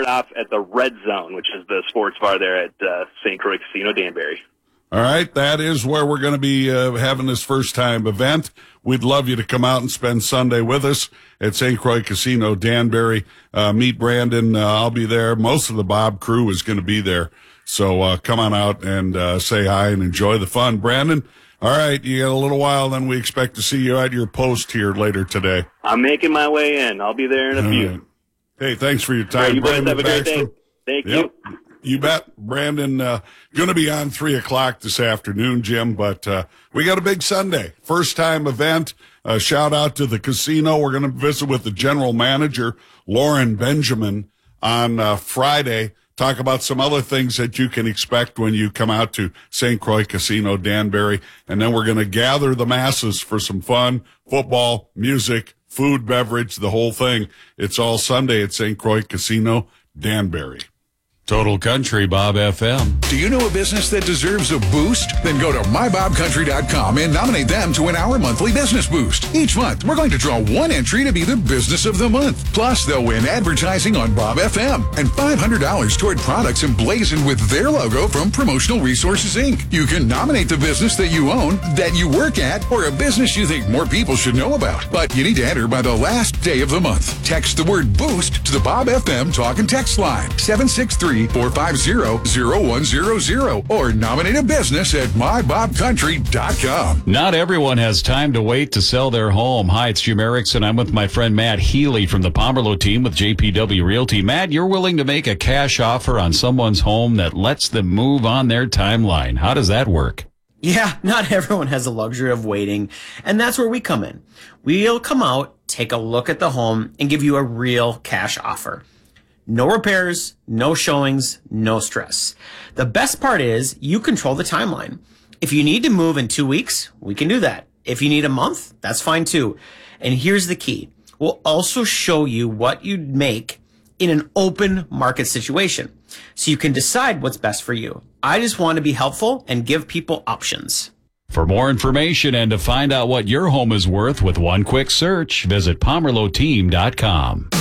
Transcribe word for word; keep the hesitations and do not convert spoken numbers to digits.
start off at the Red Zone, which is the sports bar there at uh, Saint Croix Casino Danbury. All right, that is where we're going to be uh, having this first-time event. We'd love you to come out and spend Sunday with us at Saint Croix Casino Danbury. Uh, meet Brandon. Uh, I'll be there. Most of the Bob crew is going to be there. So uh, come on out and uh, say hi and enjoy the fun. Brandon, all right, you got a little while, then we expect to see you at your post here later today. I'm making my way in. I'll be there in a all few. Right. Hey, thanks for your time. Right, you boys Brandon have a great Baxter. day. Thank Yep. you. You bet. Brandon, uh, going to be on three o'clock this afternoon, Jim, but, uh, we got a big Sunday. First time event. Uh, shout out to the casino. We're going to visit with the general manager, Lauren Benjamin, on, uh, Friday. Talk about some other things that you can expect when you come out to Saint Croix Casino Danbury. And then we're going to gather the masses for some fun, football, music, food, beverage, the whole thing. It's all Sunday at Saint Croix Casino Danbury. Total Country Bob F M. Do you know a business that deserves a boost? Then go to my bob country dot com and nominate them to win our monthly business boost. Each month, we're going to draw one entry to be the business of the month. Plus, they'll win advertising on Bob F M and five hundred dollars toward products emblazoned with their logo from Promotional Resources, Incorporated. You can nominate the business that you own, that you work at, or a business you think more people should know about. But you need to enter by the last day of the month. Text the word boost to the Bob F M talk and text line seven six three, four five zero, zero one zero zero or nominate a business at my bob country dot com. Not everyone has time to wait to sell their home. Hi, it's Jim Erickson. I'm with my friend Matt Healy from the Pomerleau team with J P W Realty. Matt, you're willing to make a cash offer on someone's home that lets them move on their timeline. How does that work? Yeah, not everyone has the luxury of waiting, and that's where we come in. We'll come out, take a look at the home, and give you a real cash offer. No repairs, no showings, no stress. The best part is you control the timeline. If you need to move in two weeks, we can do that. If you need a month, that's fine too. And here's the key. We'll also show you what you'd make in an open market situation, so you can decide what's best for you. I just want to be helpful and give people options. For more information and to find out what your home is worth with one quick search, visit pomerleau team dot com.